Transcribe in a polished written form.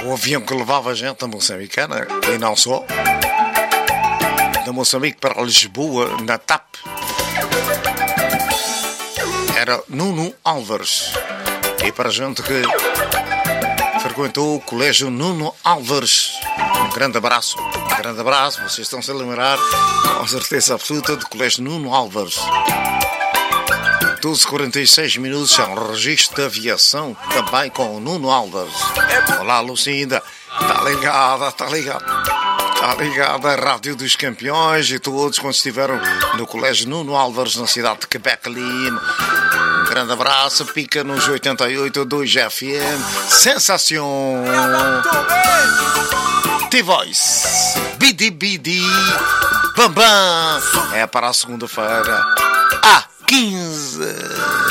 o avião que levava a gente a Moçambicana, e não só, da Moçambique para Lisboa, na TAP, era Nuno Álvares. E para a gente que frequentou o Colégio Nuno Álvares, um grande abraço, vocês estão-se a lembrar, com certeza absoluta, do Colégio Nuno Álvares. 12h46 minutos, é um registro de aviação também com o Nuno Álvares. Olá, Lucinda, está ligada a Rádio dos Campeões e todos quando estiveram no Colégio Nuno Álvares na cidade de Quebec, Lima. Um grande abraço, pica nos 88.2 FM, sensação. T-Voice, Bidi, Bambam, é para a segunda-feira, 15.